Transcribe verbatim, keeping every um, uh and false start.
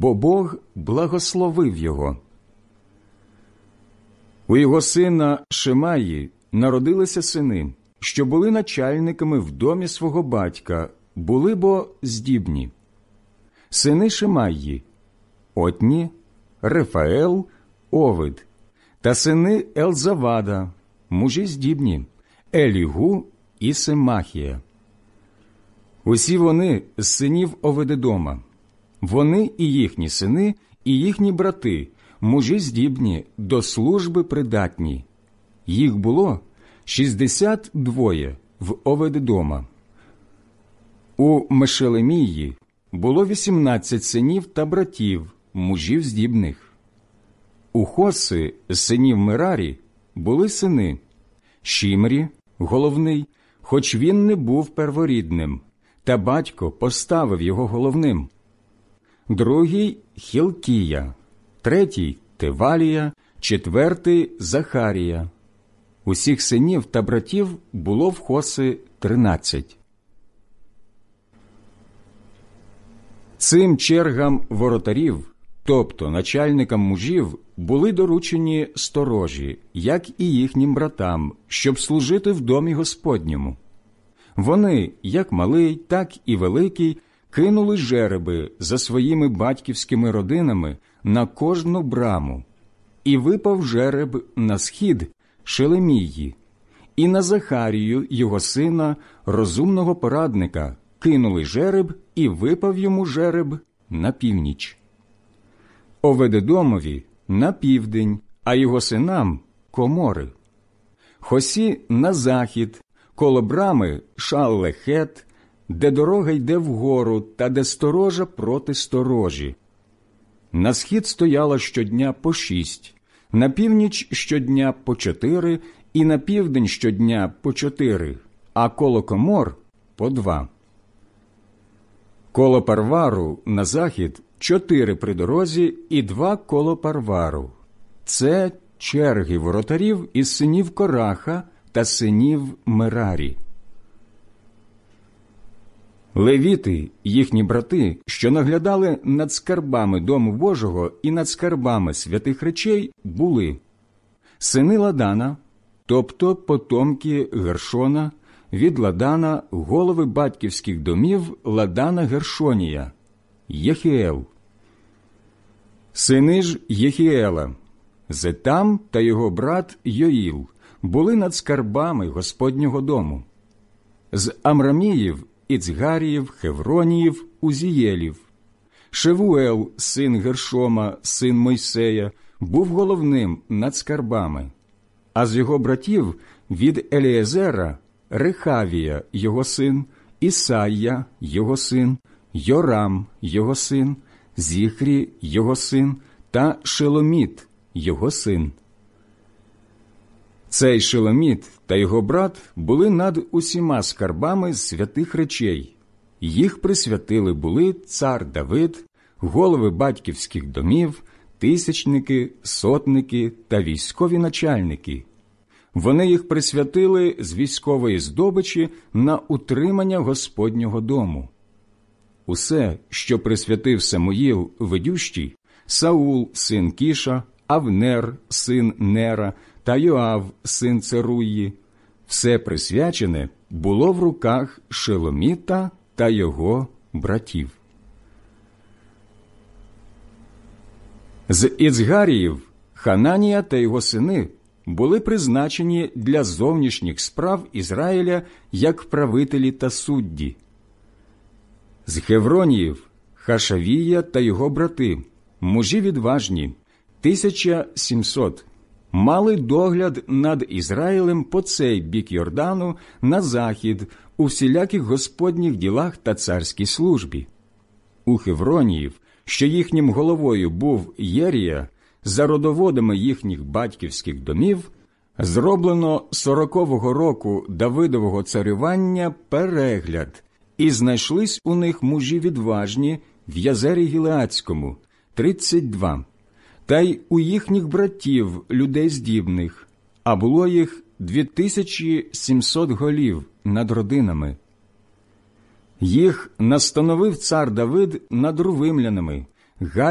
бо Бог благословив його. У його сина Шимаї народилися сини, що були начальниками в домі свого батька, були бо здібні. Сини Шимаї – Отні, Рефаел, Овид, та сини Елзавада, мужі здібні, Елігу і Семахія. Усі вони з синів Оведедома. Вони і їхні сини, і їхні брати, мужі здібні, до служби придатні. Їх було шістдесят двоє в Оведедома. У Мешелемії було вісімнадцять синів та братів, мужів здібних. У Хоси, синів Мерарі, були сини Шімрі, головний, хоч він не був перворідним, та батько поставив його головним. Другий – Хілкія, третій – Тевалія, четвертий – Захарія. Усіх синів та братів було в Хоси тринадцять. Цим чергам воротарів, тобто начальникам мужів, були доручені сторожі, як і їхнім братам, щоб служити в домі Господньому. Вони, як малий, так і великий, кинули жереби за своїми батьківськими родинами на кожну браму. І випав жереб на схід Шелемії, і на Захарію, його сина, розумного порадника, кинули жереб, і випав йому жереб на північ. Оведедомові – на південь, а його синам – комори. Хосі – на захід, коло брами Шаллехет, де дорога йде вгору та де сторожа проти сторожі. На схід стояло щодня по шість, на північ щодня по чотири і на південь щодня по чотири, а коло комор – по два. Коло Парвару на захід чотири при дорозі і два коло Парвару. Це черги воротарів із синів Кораха та синів Мерарі. Левіти, їхні брати, що наглядали над скарбами Дому Божого і над скарбами святих речей, були сини Ладана, тобто потомки Гершона, від Ладана голови батьківських домів Ладана Гершонія, Єхіел. Сини ж Єхіела, Зетам та його брат Йоїл, були над скарбами Господнього дому. З Амраміїв, Іцгаріїв, Хевроніїв, Узієлів. Шевуел, син Гершома, син Мойсея, був головним над скарбами. А з його братів від Елієзера Рехавія, його син, Ісайя, його син, Йорам, його син, Зіхрі, його син, та Шеломіт, його син. Цей Шеломіт та його брат були над усіма скарбами святих речей. Їх присвятили були цар Давид, голови батьківських домів, тисячники, сотники та військові начальники. Вони їх присвятили з військової здобичі на утримання Господнього дому. Усе, що присвятив Самуїл ведющий, Саул, син Кіша, Авнер, син Нера, та Йоав, син Церуї, все присвячене було в руках Шеломіта та його братів. З Іцгаріїв Хананія та його сини були призначені для зовнішніх справ Ізраїля як правителі та судді. З Хевроніїв Хашавія та його брати, мужі відважні, тисяча сімсот, мали догляд над Ізраїлем по цей бік Йордану на захід у всіляких господніх ділах та царській службі. У Хевроніїв, що їхнім головою був Єрія, за родоводами їхніх батьківських домів, зроблено сорокового року Давидового царювання перегляд, і знайшлись у них мужі відважні в Язері Гілеадському, тридцять два, та й у їхніх братів людей здібних, а було їх дві тисячі сімсот голів над родинами. Їх настановив цар Давид над рувимлянами,